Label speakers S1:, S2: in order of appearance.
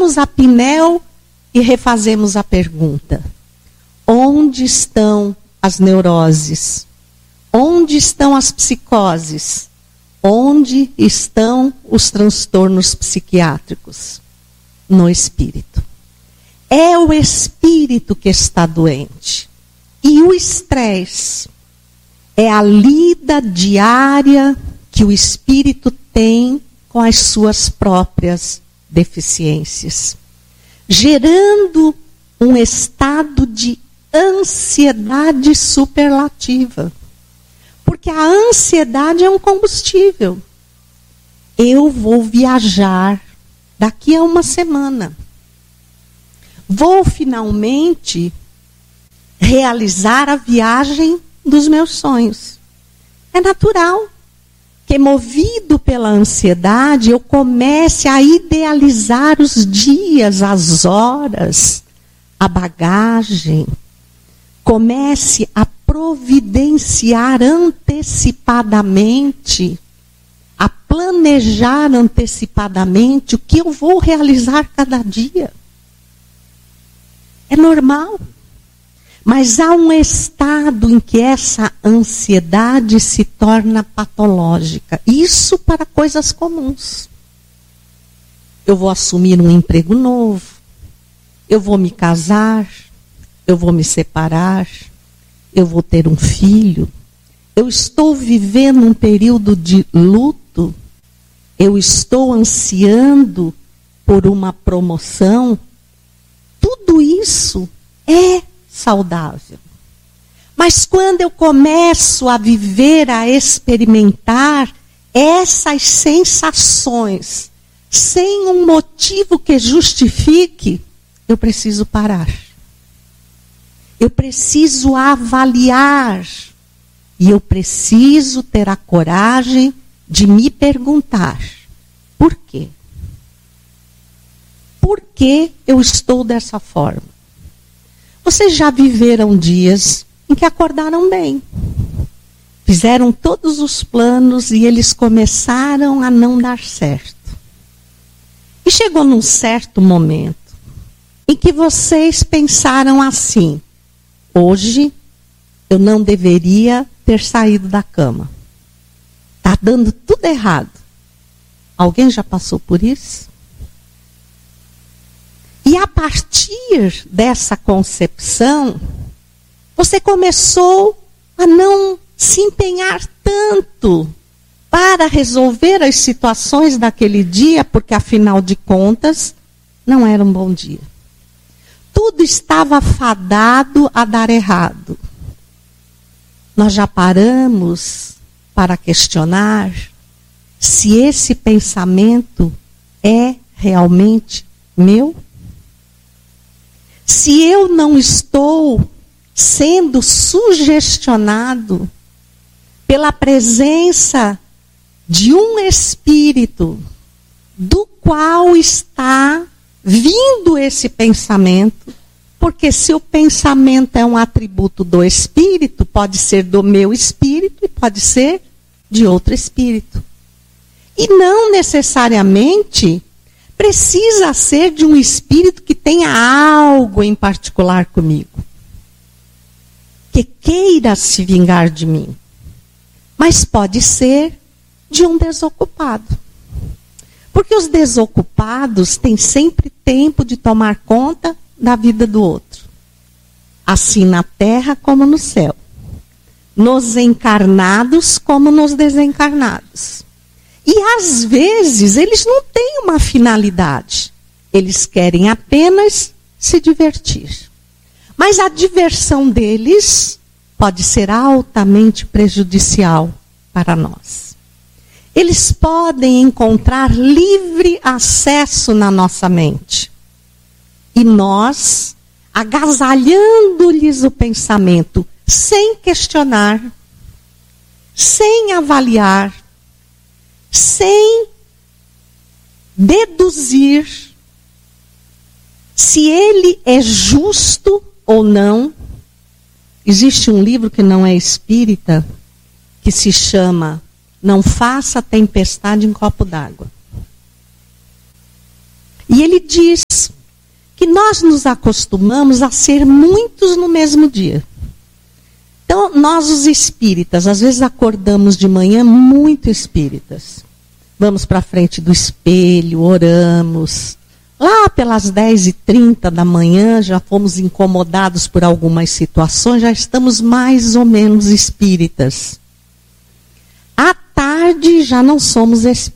S1: Chegamos a Pinel e refazemos a pergunta: onde estão as neuroses? Onde estão as psicoses? Onde estão os transtornos psiquiátricos? No espírito. É o espírito que está doente. E o estresse é a lida diária que o espírito tem com as suas próprias deficiências, gerando um estado de ansiedade superlativa. Porque a ansiedade é um combustível. Eu vou viajar daqui a uma semana. Vou finalmente realizar a viagem dos meus sonhos. É natural que, movido pela ansiedade, eu comece a idealizar os dias, as horas, a bagagem. Comece a providenciar antecipadamente, a planejar antecipadamente o que eu vou realizar cada dia. É normal. Mas há um estado em que essa ansiedade se torna patológica. Isso para coisas comuns. Eu vou assumir um emprego novo. Eu vou me casar. Eu vou me separar. Eu vou ter um filho. Eu estou vivendo um período de luto. Eu estou ansiando por uma promoção. Tudo isso é saudável. Mas quando eu começo a viver, a experimentar essas sensações, sem um motivo que justifique, eu preciso parar. Eu preciso avaliar. E eu preciso ter a coragem de me perguntar: por quê? Por que eu estou dessa forma? Vocês já viveram dias em que acordaram bem. Fizeram todos os planos e eles começaram a não dar certo. E chegou num certo momento em que vocês pensaram assim: hoje eu não deveria ter saído da cama. Está dando tudo errado. Alguém já passou por isso? E a partir dessa concepção, você começou a não se empenhar tanto para resolver as situações daquele dia, porque afinal de contas, não era um bom dia. Tudo estava fadado a dar errado. Nós já paramos para questionar se esse pensamento é realmente meu? Se eu não estou sendo sugestionado pela presença de um espírito do qual está vindo esse pensamento, porque se o pensamento é um atributo do espírito, pode ser do meu espírito e pode ser de outro espírito. E não necessariamente precisa ser de um espírito que tenha algo em particular comigo, que queira se vingar de mim. Mas pode ser de um desocupado. Porque os desocupados têm sempre tempo de tomar conta da vida do outro. Assim na terra como no céu. Nos encarnados como nos desencarnados. E às vezes eles não têm uma finalidade. Eles querem apenas se divertir. Mas a diversão deles pode ser altamente prejudicial para nós. Eles podem encontrar livre acesso na nossa mente. E nós, agasalhando-lhes o pensamento, sem questionar, sem avaliar, sem deduzir se ele é justo ou não. Existe um livro que não é espírita, que se chama Não Faça Tempestade em Copo d'Água. E ele diz que nós nos acostumamos a ser muitos no mesmo dia. Então, nós os espíritas, às vezes acordamos de manhã muito espíritas. Vamos para a frente do espelho, oramos. Lá pelas 10h30 da manhã, já fomos incomodados por algumas situações, já estamos mais ou menos espíritas. À tarde, já não somos espíritas.